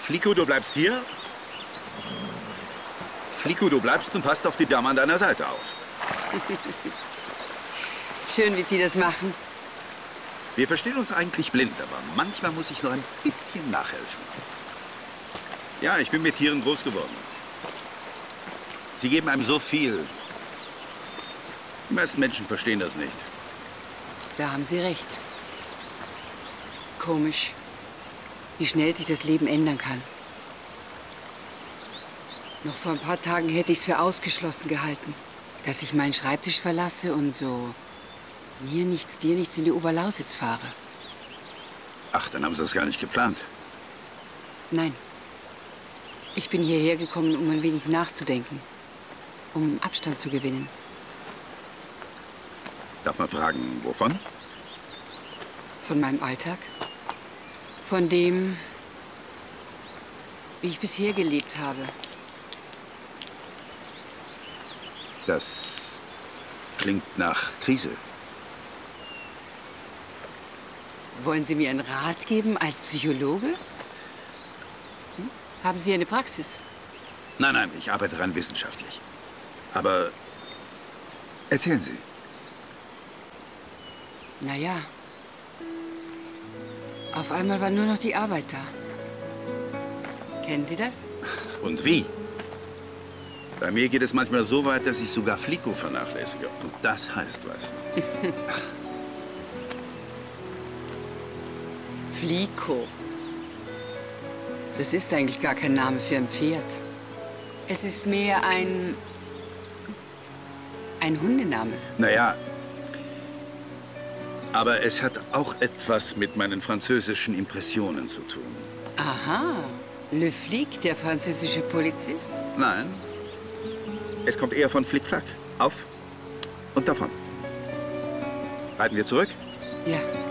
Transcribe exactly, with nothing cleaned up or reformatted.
Flico, du bleibst hier? Flico, du bleibst und passt auf die Dame an deiner Seite auf. Schön, wie Sie das machen. Wir verstehen uns eigentlich blind, aber manchmal muss ich nur ein bisschen nachhelfen. Ja, ich bin mit Tieren groß geworden. Sie geben einem so viel. Die meisten Menschen verstehen das nicht. Da haben Sie recht. Komisch, wie schnell sich das Leben ändern kann. Noch vor ein paar Tagen hätte ich es für ausgeschlossen gehalten, dass ich meinen Schreibtisch verlasse und so mir nichts, dir nichts in die Oberlausitz fahre. Ach, dann haben Sie das gar nicht geplant. Nein. Ich bin hierher gekommen, um ein wenig nachzudenken, um Abstand zu gewinnen. Darf man fragen, wovon? Von meinem Alltag. Von dem, wie ich bisher gelebt habe. Das klingt nach Krise. Wollen Sie mir einen Rat geben als Psychologe? Hm? Haben Sie eine Praxis? Nein, nein, ich arbeite rein wissenschaftlich. Aber erzählen Sie. Na ja. Auf einmal war nur noch die Arbeit da. Kennen Sie das? Und wie? Bei mir geht es manchmal so weit, dass ich sogar Flico vernachlässige. Und das heißt was. Flico. Das ist eigentlich gar kein Name für ein Pferd. Es ist mehr ein... ein Hundename. Naja, aber es hat auch etwas mit meinen französischen Impressionen zu tun. Aha. Le Flic, der französische Polizist? Nein. Es kommt eher von Flickflack. Auf und davon. Reiten wir zurück? Ja.